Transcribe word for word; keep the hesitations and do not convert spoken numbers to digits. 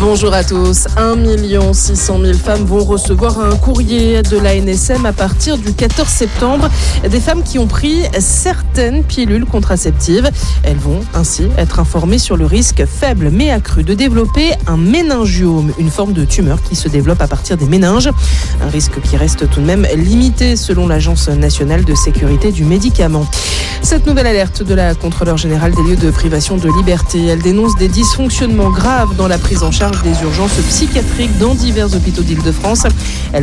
Bonjour à tous. un million six cent mille femmes vont recevoir un courrier de l'A N S M à partir du quatorze septembre. Des femmes qui ont pris certaines pilules contraceptives. Elles vont ainsi être informées sur le risque faible mais accru de développer un méningiome, une forme de tumeur qui se développe à partir des méninges. Un risque qui reste tout de même limité selon l'Agence nationale de sécurité du médicament. Cette nouvelle alerte de la contrôleure générale des lieux de privation de liberté, elle dénonce des dysfonctionnements graves dans la prise en charge des urgences psychiatriques dans divers hôpitaux d'Île-de-France. Elle